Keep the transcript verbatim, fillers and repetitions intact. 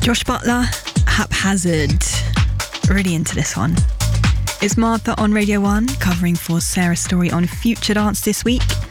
Josh Butler, Haphazard. Really into this one. It's Martha on Radio one, covering for Sarah Story on Future Dance this week.